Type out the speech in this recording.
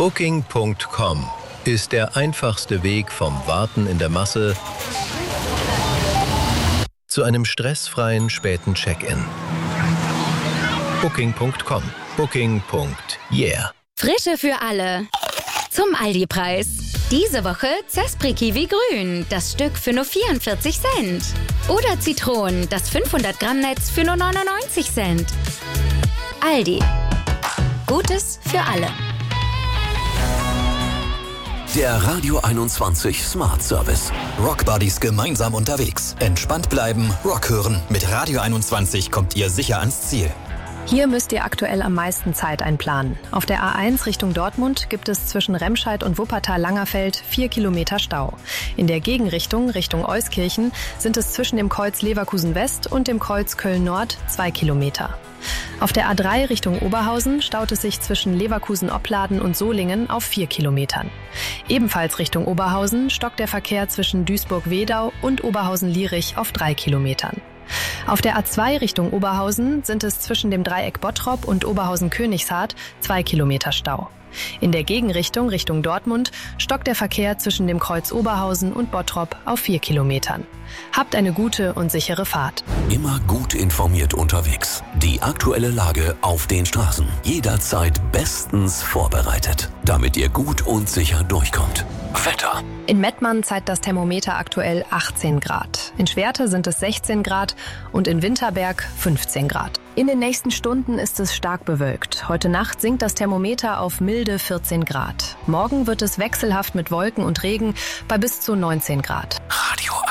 Booking.com ist der einfachste Weg vom Warten in der Masse zu einem stressfreien späten Check-in. Booking.com. Booking.yeah. Frische für alle. Zum Aldi-Preis. Diese Woche Zespri-Kiwi grün, das Stück für nur 44 Cent. Oder Zitronen, das 500 Gramm Netz für nur 99 Cent. Aldi. Gutes für alle. Der Radio 21 Smart Service. Rockbuddies gemeinsam unterwegs. Entspannt bleiben, Rock hören. Mit Radio 21 kommt ihr sicher ans Ziel. Hier müsst ihr aktuell am meisten Zeit einplanen. Auf der A1 Richtung Dortmund gibt es zwischen Remscheid und Wuppertal-Langerfeld 4 Kilometer Stau. In der Gegenrichtung, Richtung Euskirchen, sind es zwischen dem Kreuz Leverkusen West und dem Kreuz Köln Nord 2 Kilometer. Auf der A3 Richtung Oberhausen staut es sich zwischen Leverkusen-Opladen und Solingen auf 4 Kilometern. Ebenfalls Richtung Oberhausen stockt der Verkehr zwischen Duisburg-Wedau und Oberhausen-Lierich auf 3 Kilometern. Auf der A2 Richtung Oberhausen sind es zwischen dem Dreieck Bottrop und Oberhausen-Königshardt 2 Kilometer Stau. In der Gegenrichtung Richtung Dortmund stockt der Verkehr zwischen dem Kreuz Oberhausen und Bottrop auf 4 Kilometern. Habt eine gute und sichere Fahrt. Immer gut informiert unterwegs. Die aktuelle Lage auf den Straßen. Jederzeit bestens vorbereitet, damit ihr gut und sicher durchkommt. Wetter. In Mettmann zeigt das Thermometer aktuell 18 Grad. In Schwerte sind es 16 Grad und in Winterberg 15 Grad. In den nächsten Stunden ist es stark bewölkt. Heute Nacht sinkt das Thermometer auf milde 14 Grad. Morgen wird es wechselhaft mit Wolken und Regen bei bis zu 19 Grad. Radio